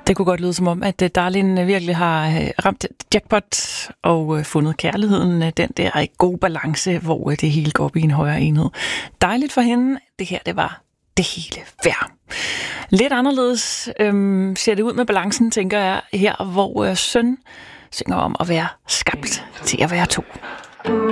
Det kunne godt lyde som om, at Darlene virkelig har ramt jackpot og fundet kærligheden, den der gode balance, hvor det hele går op i en højere enhed. Dejligt for hende. Det her, det var det hele værd. Lidt anderledes ser det ud med balancen, tænker jeg, her, hvor søn synger om at være skabt til at være to.